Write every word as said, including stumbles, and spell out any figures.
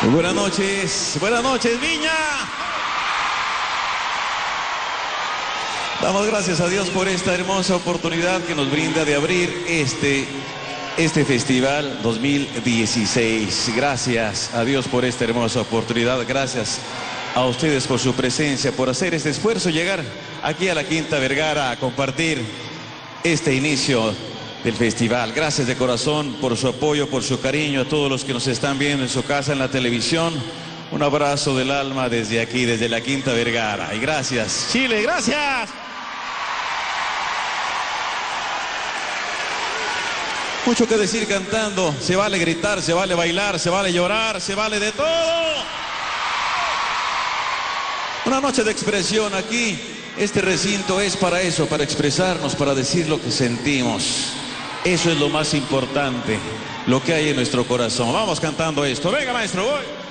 Buenas noches, buenas noches, Viña. Damos gracias a Dios por esta hermosa oportunidad que nos brinda de abrir este, este festival dos mil dieciséis. Gracias a Dios por esta hermosa oportunidad. Gracias a ustedes por su presencia, por hacer este esfuerzo, llegar aquí a la Quinta Vergara a compartir este inicio del festival. Gracias de corazón por su apoyo, por su cariño, a todos los que nos están viendo en su casa, en la televisión. Un abrazo del alma desde aquí, desde la Quinta Vergara. Y gracias, Chile, gracias. Mucho que decir cantando. Se vale gritar, se vale bailar, se vale llorar, se vale de todo. Una noche de expresión aquí. Este recinto es para eso, para expresarnos, para decir lo que sentimos. Eso es lo más importante, lo que hay en nuestro corazón. Vamos cantando esto. Venga, maestro, voy.